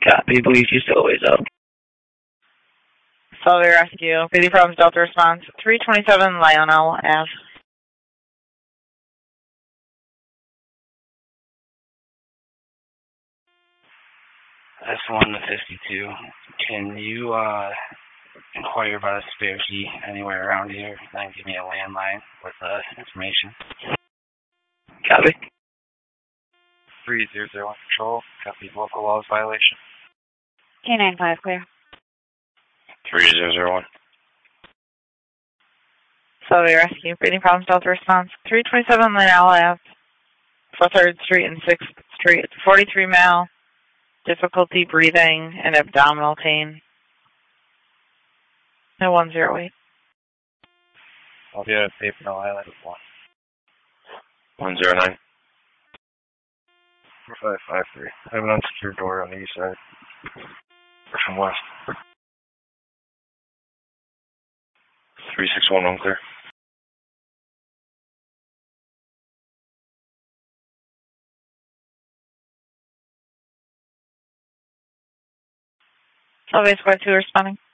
Copy. Believe you still always up. Solvay Rescue. 50 problems, Delta response. 327 Lionel Ave. S1 to 52. Can you inquire about a spare key anywhere around here? Then give me a landline with information. Copy. 3001 Control. Copy local laws violation. K95 clear. 3001. Solvay Rescue. 50 problems, Delta response. 327 Lionel Ave. For 3rd Street and 6th Street. 43 male. Difficulty breathing and abdominal pain. No 108. I'll be at Paper Mill Island with 109. 4553. I have an unsecured door on the east side. Or from west. 3611 clear. Solvay Squad 2 responding.